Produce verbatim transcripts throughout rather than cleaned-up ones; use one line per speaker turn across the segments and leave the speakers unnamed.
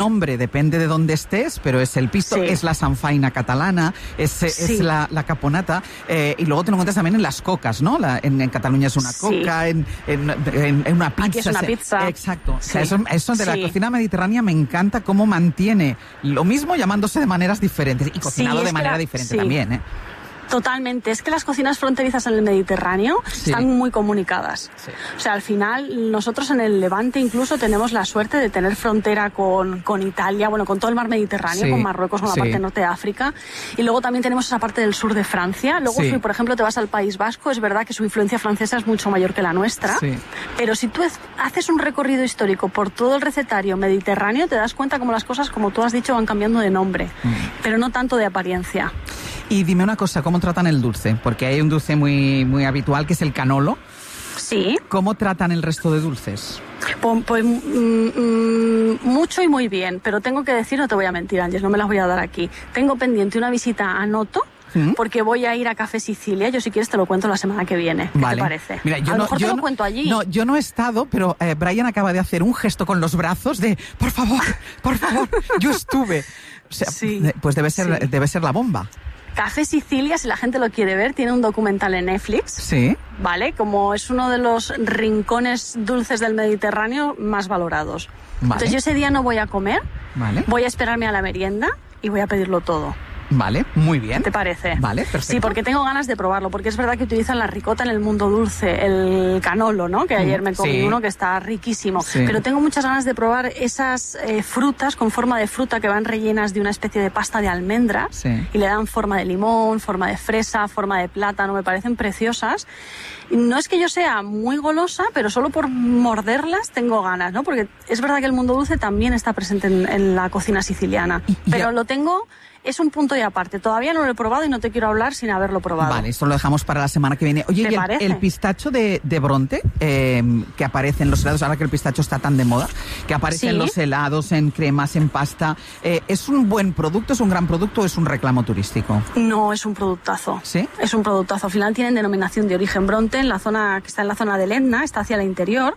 nombre depende de dónde estés, pero es el pisto, sí. es la sanfaina catalana, es, sí. es la, la caponata, eh, y luego te lo encuentras también en las cocas, ¿no? La, en, en Cataluña es una coca, sí. en, en, en, en una pizza.
Aquí es una pizza.
Exacto.
Sí.
O sea, eso, eso de la sí. cocina mediterránea me encanta cómo mantiene lo mismo llamándose de maneras diferentes y cocinado sí, de manera la, diferente sí. también, ¿eh?
Totalmente. Es que las cocinas fronterizas en el Mediterráneo sí. están muy comunicadas. Sí. O sea, al final, nosotros en el Levante incluso tenemos la suerte de tener frontera con, con Italia, bueno, con todo el mar Mediterráneo, sí. con Marruecos, con la sí. parte norte de África. Y luego también tenemos esa parte del sur de Francia. Luego, sí. si, por ejemplo, te vas al País Vasco, es verdad que su influencia francesa es mucho mayor que la nuestra. Sí. Pero si tú haces un recorrido histórico por todo el recetario mediterráneo, te das cuenta cómo las cosas, como tú has dicho, van cambiando de nombre. Mm. Pero no tanto de apariencia.
Y dime una cosa, ¿cómo tratan el dulce? Porque hay un dulce muy, muy habitual que es el canolo.
Sí.
¿Cómo tratan el resto de dulces?
Pues, pues mm, mm, mucho y muy bien, pero tengo que decir, no te voy a mentir, Ángeles, no me las voy a dar aquí. Tengo pendiente una visita a Noto, ¿Mm? porque voy a ir a Café Sicilia. Yo, si quieres, te lo cuento la semana que viene. ¿Qué
vale.
te parece?
Mira, yo
a lo
no,
mejor
yo
te lo
no,
cuento allí.
No, yo no he estado, pero eh, Brian acaba de hacer un gesto con los brazos de, por favor, por favor, yo estuve. O sea, sí. Pues debe ser, sí. debe ser la bomba.
Café Sicilia, si la gente lo quiere ver, tiene un documental en Netflix.
Sí.
¿Vale? Como es uno de los rincones dulces del Mediterráneo más valorados. Vale. Entonces yo ese día no voy a comer, vale. voy a esperarme a la merienda y voy a pedirlo todo.
Vale, muy bien.
¿Qué te parece?
Vale, perfecto.
Sí, porque tengo ganas de probarlo, porque es verdad que utilizan la ricota en el mundo dulce, el canolo, ¿no? Que ayer me comí sí. uno que está riquísimo. Sí. Pero tengo muchas ganas de probar esas eh, frutas con forma de fruta que van rellenas de una especie de pasta de almendras sí. y le dan forma de limón, forma de fresa, forma de plátano, me parecen preciosas. No es que yo sea muy golosa, pero solo por morderlas tengo ganas, ¿no? Porque es verdad que el mundo dulce también está presente en, en la cocina siciliana, pero ya. lo tengo... Es un punto y aparte. Todavía no lo he probado y no te quiero hablar sin haberlo probado.
Vale, esto lo dejamos para la semana que viene. Oye, ¿y el, el pistacho de, de Bronte, eh, que aparece en los helados, ahora que el pistacho está tan de moda, que aparece ¿Sí? en los helados, en cremas, en pasta, eh, ¿es un buen producto, es un gran producto o es un reclamo turístico?
No, es un productazo.
¿Sí?
Es un productazo. Al final tienen denominación de origen Bronte, en la zona que está en la zona del Etna, está hacia el interior.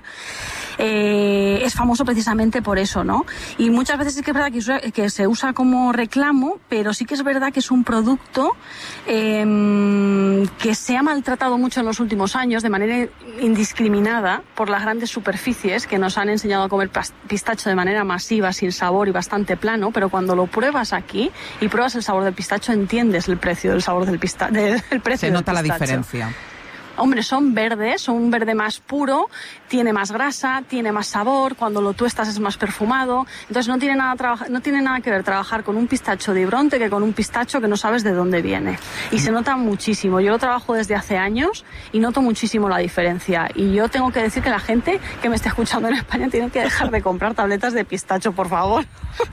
Eh, es famoso precisamente por eso, ¿no? Y muchas veces sí que es verdad que, usa, que se usa como reclamo, pero sí que es verdad que es un producto eh, que se ha maltratado mucho en los últimos años de manera indiscriminada por las grandes superficies que nos han enseñado a comer pistacho de manera masiva, sin sabor y bastante plano, pero cuando lo pruebas aquí y pruebas el sabor del pistacho, entiendes el precio del sabor del pistacho. Del precio
se nota
del
la diferencia.
Hombre, son verdes, son un verde más puro, tiene más grasa, tiene más sabor, cuando lo tuestas es más perfumado. Entonces no tiene nada, traba- no tiene nada que ver trabajar con un pistacho de Bronte que con un pistacho que no sabes de dónde viene. Y se nota muchísimo. Yo lo trabajo desde hace años y noto muchísimo la diferencia. Y yo tengo que decir que la gente que me está escuchando en España tiene que dejar de comprar tabletas de pistacho, por favor.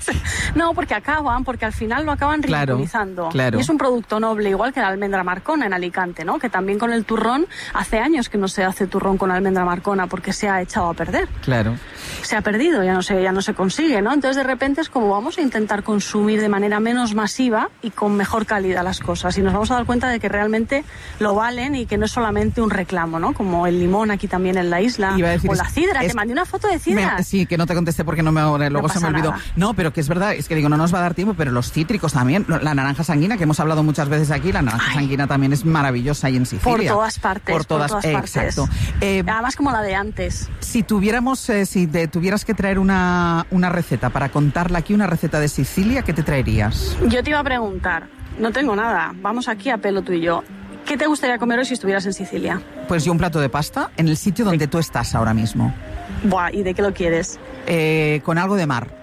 No, porque acaban, porque al final lo acaban ridiculizando.
Claro, claro.
Y es un producto noble, igual que la almendra marcona en Alicante, ¿no? Que también con el turrón, hace años que no se hace turrón con almendra marcona porque se ha echado a perder.
Claro.
Se ha perdido, ya no se, ya no se consigue, ¿no? Entonces de repente es como vamos a intentar consumir de manera menos masiva y con mejor calidad las cosas. Y nos vamos a dar cuenta de que realmente lo valen y que no es solamente un reclamo, ¿no? Como el limón aquí también en la isla. Decir, o la sidra, es, te mandé una foto de sidra.
Me, sí, que no te contesté porque no me, luego no se me olvidó. Nada. No, pero que es verdad, es que digo, no nos va a dar tiempo, pero los cítricos también, la naranja sanguina, que hemos hablado muchas veces aquí, la naranja Ay. sanguina también es maravillosa ahí en Sicilia.
Por todas partes.
Por todas,
por todas partes.
Exacto. Eh,
Además como la de antes.
Si tuviéramos, eh, si te tuvieras que traer una, una receta para contarla aquí, una receta de Sicilia, ¿qué te traerías?
Yo te iba a preguntar, no tengo nada, vamos aquí a pelo tú y yo. ¿Qué te gustaría comer hoy si estuvieras en Sicilia?
Pues yo un plato de pasta en el sitio donde tú estás ahora mismo.
Buah, ¿y de qué lo quieres?
Eh, con algo de mar.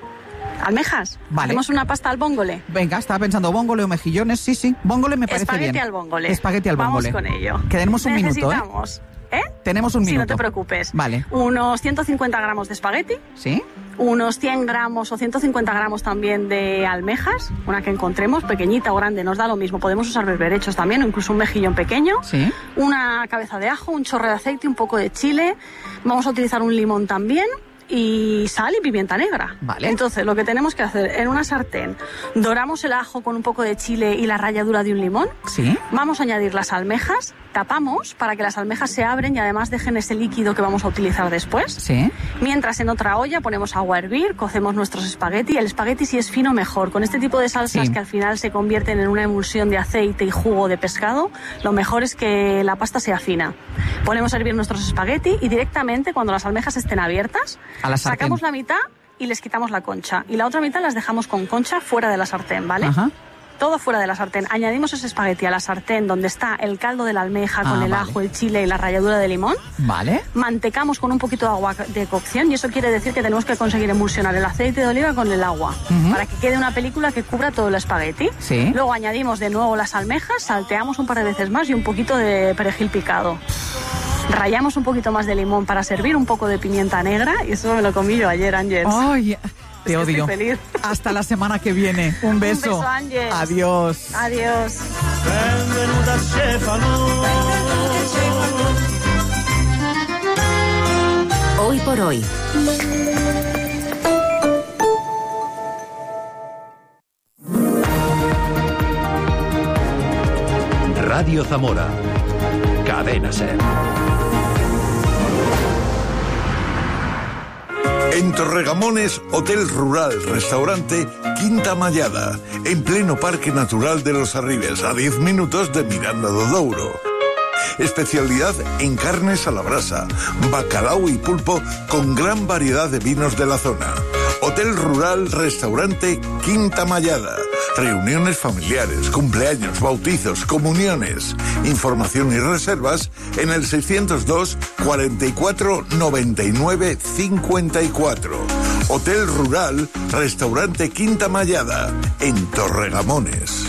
¿Almejas?
Vale.
¿Hacemos una pasta al bóngole?
Venga, estaba pensando bóngole o mejillones. Sí, sí, bóngole me parece
Espagueti
bien.
al bóngole.
Espagueti al bóngole.
Vamos con ello.
Que tenemos un minuto, ¿eh?
Necesitamos, ¿eh?
Tenemos un minuto.
Sí, no te preocupes.
Vale.
Unos ciento cincuenta gramos de espagueti.
¿Sí?
Unos cien gramos o ciento cincuenta gramos también de almejas, una que encontremos, pequeñita o grande, nos da lo mismo. Podemos usar berberechos también, o incluso un mejillón pequeño.
Sí.
Una cabeza de ajo, un chorro de aceite, un poco de chile. Vamos a utilizar un limón también. y sal y pimienta negra.
Vale.
Entonces, lo que tenemos que hacer, en una sartén, doramos el ajo con un poco de chile y la ralladura de un limón.
Sí.
Vamos a añadir las almejas, tapamos para que las almejas se abren y además dejen ese líquido que vamos a utilizar después.
Sí.
Mientras en otra olla ponemos agua a hervir, cocemos nuestros espagueti. El espagueti, si es fino, mejor. Con este tipo de salsas, sí, que al final se convierten en una emulsión de aceite y jugo de pescado, lo mejor es que la pasta sea fina. Ponemos a hervir nuestros espagueti y directamente, cuando las almejas estén abiertas,
a la sartén,
sacamos la mitad y les quitamos la concha. Y la otra mitad las dejamos con concha fuera de la sartén, ¿vale?
Ajá.
Todo fuera de la sartén. Añadimos ese espagueti a la sartén donde está el caldo de la almeja con
ah,
el
vale.
ajo, el chile y la ralladura de limón.
Vale.
Mantecamos con un poquito de agua de cocción y eso quiere decir que tenemos que conseguir emulsionar el aceite de oliva con el agua uh-huh. para que quede una película que cubra todo el espagueti.
Sí.
Luego añadimos de nuevo las almejas, salteamos un par de veces más y un poquito de perejil picado. Rallamos un poquito más de limón para servir, un poco de pimienta negra y eso me lo comí yo ayer, Ángel.
¡Ay! Te
es
odio.
Que estoy feliz.
Hasta la semana que viene. Un beso.
Un beso, Ángel.
Adiós.
Adiós.
Hoy por hoy.
Radio Zamora. Cadena Ser.
En Torregamones, Hotel Rural, Restaurante Quinta Mallada, en pleno Parque Natural de los Arribes, a diez minutos de Miranda do Douro. Especialidad en carnes a la brasa, bacalao y pulpo con gran variedad de vinos de la zona. Hotel Rural, Restaurante Quinta Mallada. Reuniones familiares, cumpleaños, bautizos, comuniones. Información y reservas en el seiscientos dos, cuarenta y cuatro, noventa y nueve, cincuenta y cuatro. Hotel Rural, Restaurante Quinta Mallada, en Torregamones.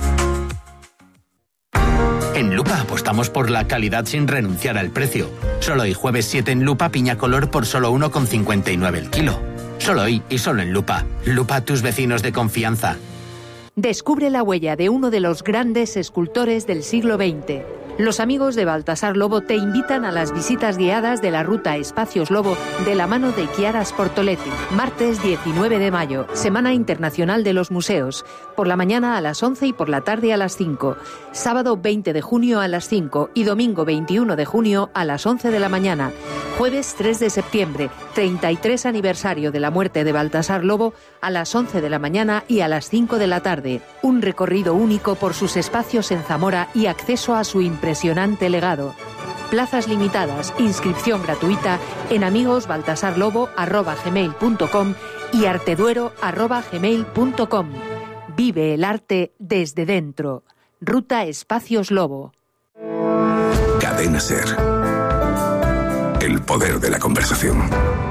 En Lupa apostamos por la calidad sin renunciar al precio. Solo hoy jueves siete en Lupa, piña color por solo uno con cincuenta y nueve el kilo. Solo hoy y solo en Lupa. Lupa, tus vecinos de confianza.
Descubre la huella de uno de los grandes escultores del siglo veinte. Los amigos de Baltasar Lobo te invitan a las visitas guiadas de la ruta Espacios Lobo de la mano de Chiara Sportoletti. Martes diecinueve de mayo, Semana Internacional de los Museos. Por la mañana a las once y por la tarde a las cinco. Sábado veinte de junio a las cinco y domingo veintiuno de junio a las once de la mañana. Jueves tres de septiembre, treinta y tres aniversario de la muerte de Baltasar Lobo, a las once de la mañana y a las cinco de la tarde. Un recorrido único por sus espacios en Zamora y acceso a su impresionante legado. Plazas limitadas, inscripción gratuita en amigosbaltasarlobo arroba gmail punto com y arteduero arroba gmail punto com. Vive el arte desde dentro. Ruta Espacios Lobo.
Cadena Ser. El poder de la conversación.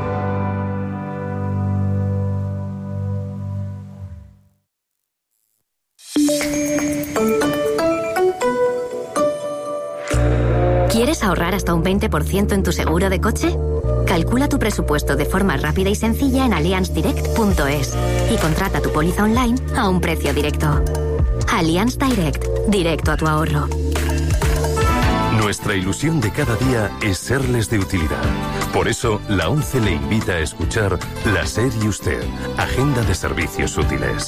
¿Quieres ahorrar hasta un veinte por ciento en tu seguro de coche? Calcula tu presupuesto de forma rápida y sencilla en allianz direct punto es y contrata tu póliza online a un precio directo. Allianz Direct, directo a tu ahorro.
Nuestra ilusión de cada día es serles de utilidad. Por eso, la ONCE le invita a escuchar La SER y Usted, Agenda de Servicios Útiles.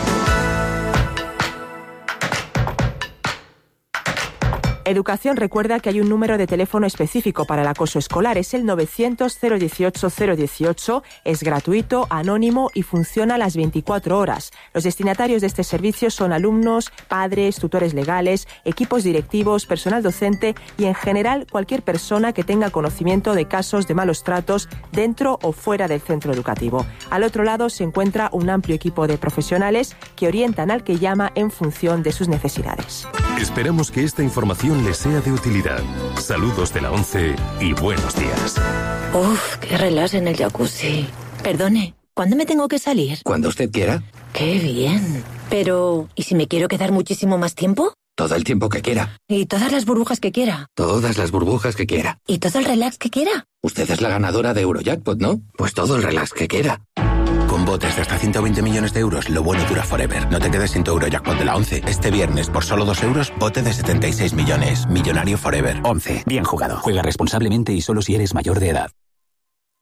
Educación recuerda que hay un número de teléfono específico para el acoso escolar. Es el novecientos cero dieciocho cero dieciocho. Es gratuito, anónimo y funciona a las veinticuatro horas. Los destinatarios de este servicio son alumnos, padres, tutores legales, equipos directivos, personal docente y en general cualquier persona que tenga conocimiento de casos de malos tratos dentro o fuera del centro educativo. Al otro lado se encuentra un amplio equipo de profesionales que orientan al que llama en función de sus necesidades.
Esperamos que esta información les sea de utilidad. Saludos de la ONCE y buenos días.
Uf, qué relax en el jacuzzi. Perdone, ¿cuándo me tengo que salir?
Cuando usted quiera.
Qué bien. Pero, ¿y si me quiero quedar muchísimo más tiempo?
Todo el tiempo que quiera.
¿Y todas las burbujas que quiera?
Todas las burbujas que quiera.
¿Y todo el relax que quiera?
Usted es la ganadora de Eurojackpot, ¿no? Pues todo el relax que quiera.
Con botes de hasta ciento veinte millones de euros, lo bueno dura forever. No te quedes sin tu Eurojackpot de la ONCE. Este viernes, por solo dos euros, bote de setenta y seis millones. Millonario forever.
ONCE. Bien jugado. Juega responsablemente y solo si eres mayor de edad.